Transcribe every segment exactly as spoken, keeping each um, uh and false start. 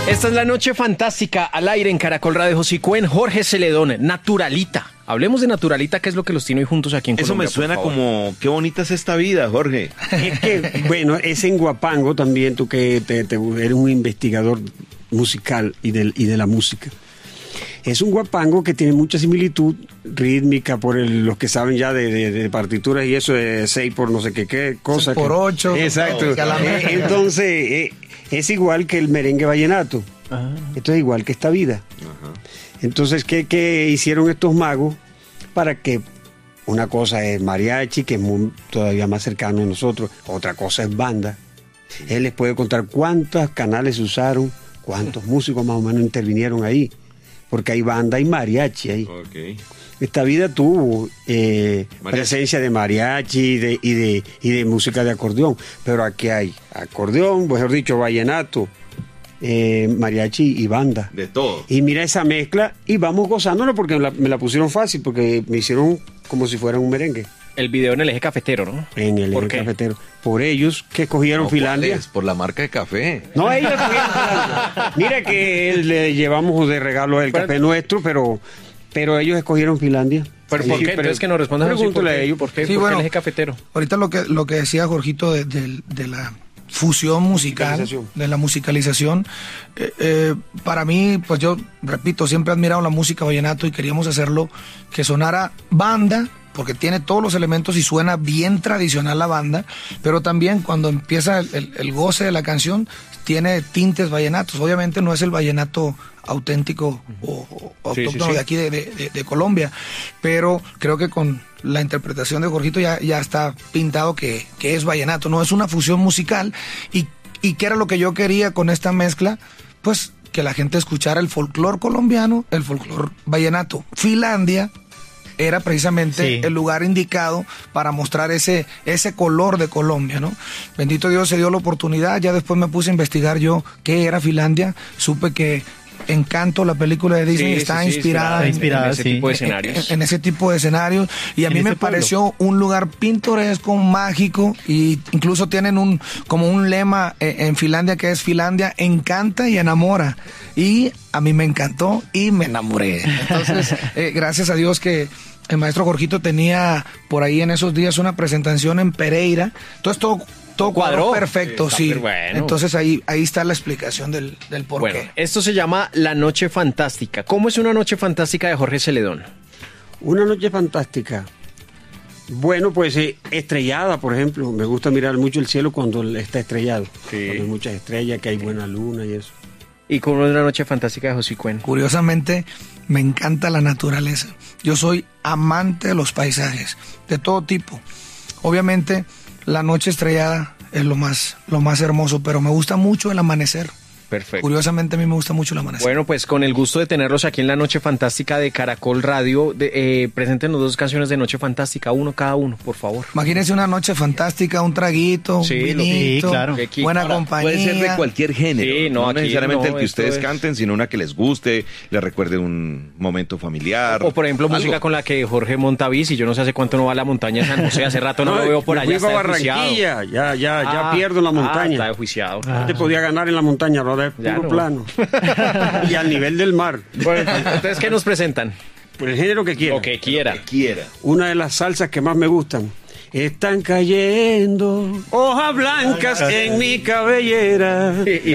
Esta es la noche fantástica al aire en Caracol Radio. José Cuen, Jorge Celedón, Naturalita. Hablemos de Naturalita, que es lo que los tiene hoy juntos aquí en Eso Colombia. me suena como, qué bonita es esta vida, Jorge. Es que, bueno, es en Huapango también, tú que te, te, eres un investigador musical y de, y de la música. Es un guapango que tiene mucha similitud rítmica por el, los que saben ya de, de, de partituras y eso de seis por no sé qué, qué cosa. seis por ocho. Exacto. No, eh, entonces, eh, es igual que el merengue vallenato. Ajá. Esto es igual que esta vida. Ajá. Entonces, ¿qué, ¿qué hicieron estos magos para que una cosa es mariachi, que es muy, todavía más cercano a nosotros, otra cosa es banda? Sí. Él les puede contar cuántos canales usaron, cuántos músicos más o menos intervinieron ahí, porque hay banda y mariachi ahí. Okay. Esta vida tuvo eh, presencia de mariachi y de, y, de, y de música de acordeón, pero aquí hay acordeón, mejor dicho, vallenato, eh, mariachi y banda. De todo. Y mira esa mezcla y vamos gozándolo porque me la, me la pusieron fácil, porque me hicieron como si fuera un merengue. El video en el eje cafetero, ¿no? En el eje cafetero. Por ellos que escogieron no, Finlandia. ¿Cuál es? Por la marca de café. No, ellos escogieron Finlandia. Mira que le llevamos de regalo el café nuestro, pero, pero ellos escogieron Finlandia. ¿Pero por qué? Pero, Entonces que nos respondan así. Pregúntale a ellos. ¿Por qué? Sí, ¿Por bueno, qué el eje cafetero? Ahorita lo que, lo que decía Jorgito de, de, de la fusión musical, de la musicalización, eh, eh, para mí, pues yo repito, siempre he admirado la música vallenato y queríamos hacerlo que sonara banda, porque tiene todos los elementos y suena bien tradicional la banda, pero también cuando empieza el, el, el goce de la canción, tiene tintes vallenatos. Obviamente no es el vallenato auténtico o, o sí, autóctono sí, sí. de aquí de, de, de Colombia, pero creo que con la interpretación de Jorgito ya, ya está pintado que, que es vallenato, no es una fusión musical. Y, y ¿qué era lo que yo quería con esta mezcla? Pues que la gente escuchara el folclor colombiano, el folclor vallenato. Finlandia era precisamente sí. el lugar indicado para mostrar ese, ese color de Colombia, ¿no? Bendito Dios, se dio la oportunidad. Ya después me puse a investigar yo qué era Finlandia. Supe que Encanto, la película de Disney, sí, está sí, sí, inspirada, en, inspirada en, en ese sí. tipo de escenarios. En, en ese tipo de escenarios. Y a en mí me pareció pueblo. un lugar pintoresco, mágico, y incluso tienen un como un lema en Finlandia que es Finlandia encanta y enamora. Y a mí me encantó y me enamoré. Entonces, eh, gracias a Dios que el maestro Jorgito tenía por ahí en esos días una presentación en Pereira. Entonces todo, todo cuadró perfecto, sí. sí. Bueno. Entonces ahí, ahí está la explicación del, del por bueno, qué. Esto se llama La Noche Fantástica. ¿Cómo es una noche fantástica de Jorge Celedón? Una noche fantástica. Bueno, pues eh, estrellada, por ejemplo. Me gusta mirar mucho el cielo cuando está estrellado. Sí. Cuando hay muchas estrellas, que hay buena luna y eso. ¿Y cómo es una noche fantástica de José Cuen? Curiosamente, me encanta la naturaleza. Yo soy amante de los paisajes, de todo tipo. Obviamente, la noche estrellada es lo más, lo más hermoso, pero me gusta mucho el amanecer. Perfecto. Curiosamente a mí me gusta mucho el amanecer. Bueno, pues con el gusto de tenerlos aquí en la Noche Fantástica de Caracol Radio, de, eh, preséntenos dos canciones de Noche Fantástica, uno cada uno, por favor. Imagínense una noche fantástica, un traguito, sí, un vinito, sí, claro. buena Ahora, compañía. Puede ser de cualquier género, sí, no, no aquí necesariamente no, el que ustedes es... canten, sino una que les guste, les recuerde un momento familiar. O por ejemplo, algo. música con la que Jorge monta bici. Yo no sé hace cuánto no va a la montaña de San José, hace rato no, no lo veo por allá. Fui a Barranquilla, ya, ya, ah, ya pierdo en la montaña. Ah, está desjuiciado. Ah. Te podía ganar en la montaña, ahora es puro no. plano. Y al nivel del mar. Bueno, entonces, ¿qué nos presentan? Por el género que quiera. Lo que quiera. Lo que quiera. Una de las salsas que más me gustan. Están cayendo hojas blancas en mi cabellera. ¿Y, y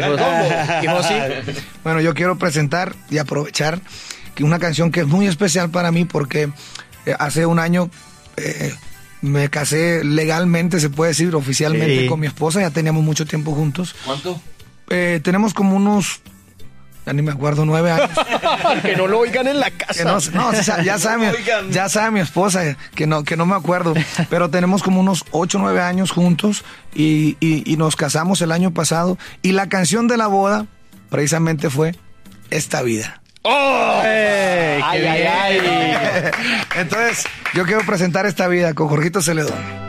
José? Bueno, yo quiero presentar y aprovechar que una canción que es muy especial para mí porque hace un año eh, me casé legalmente, se puede decir, oficialmente sí. con mi esposa. Ya teníamos mucho tiempo juntos. ¿Cuánto? Eh, tenemos como unos... Ya ni me acuerdo, nueve años. Que no lo oigan en la casa. Que no, no, ya sabe, mi, ya sabe mi esposa que no, que no me acuerdo. Pero tenemos como unos ocho, nueve años juntos y, y, y nos casamos el año pasado. Y la canción de la boda precisamente fue Esta Vida. ¡Oh! ¡Ey, ay, ay, ay! Entonces, yo quiero presentar Esta Vida con Jorgito Celedón.